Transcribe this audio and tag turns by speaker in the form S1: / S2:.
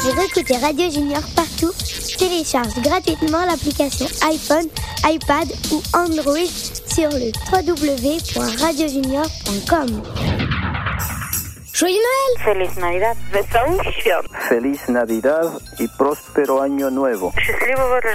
S1: Pour écouter Radio Junior partout, télécharge gratuitement l'application iPhone, iPad ou Android sur le www.radiojunior.com. Joyeux Noël!
S2: Feliz Navidad.
S3: Feliz Navidad y próspero año nuevo.
S2: Счастливого